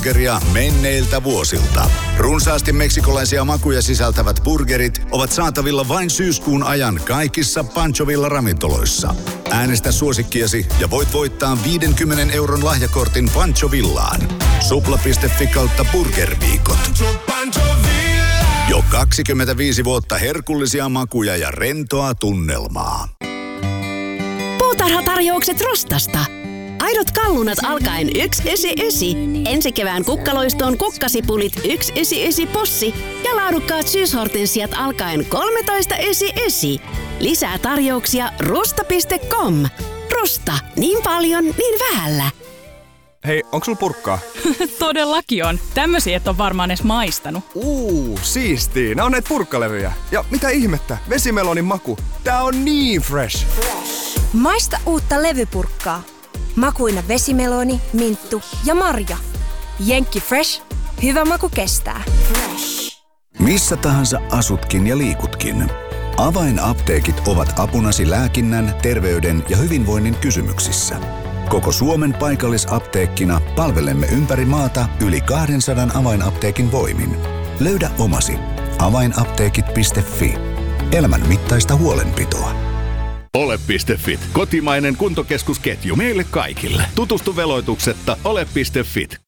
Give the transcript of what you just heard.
burgeria menneiltä vuosilta. Runsaasti meksikolaisia makuja sisältävät burgerit ovat saatavilla vain syyskuun ajan kaikissa Pancho Villa-ravintoloissa. Äänestä suosikkiasi ja voit voittaa 50 € lahjakortin Pancho Villaan. Supla.fi/burgerviikot. Jo 25 vuotta herkullisia makuja ja rentoa tunnelmaa. Puutarhatarjoukset Rostasta. Aidot kallunat alkaen 1,99. Ensi kevään kukkaloistoon kukkasipulit 1,99 possi ja laadukkaat syyshortensiat alkaen 13,99. Lisää tarjouksia rusta.com. Rusta. Niin paljon, niin vähällä. Hei, onko sulla purkkaa? Todellakin on. Tämmösiä et on varmaan edes maistanut. Siistii. Nää on näitä purkkalevyjä. Ja mitä ihmettä? Vesimelonin maku. Tää on niin fresh. Maista uutta levypurkkaa. Makuina vesimeloni, minttu ja marja. Jenkki Fresh. Hyvä maku kestää. Missä tahansa asutkin ja liikutkin. Avainapteekit ovat apunasi lääkinnän, terveyden ja hyvinvoinnin kysymyksissä. Koko Suomen paikallisapteekkina palvelemme ympäri maata yli 200 avainapteekin voimin. Löydä omasi. Avainapteekit.fi. Elämän mittaista huolenpitoa. Ole.fit. Kotimainen kuntokeskusketju meille kaikille. Tutustu veloituksetta ole.fit.